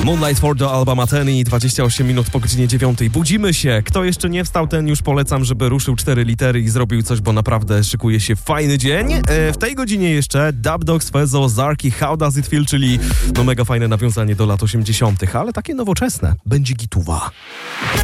Moonlight for the Alabama Ten i 28 minut po godzinie 9. Budzimy się. Kto jeszcze nie wstał, ten już polecam, żeby ruszył 4 litery i zrobił coś, bo naprawdę szykuje się fajny dzień. W tej godzinie jeszcze Dub Dogs, Fezzo, Zarki, How Does It Feel, czyli no mega fajne nawiązanie do lat 80., ale takie nowoczesne. Będzie gituwa.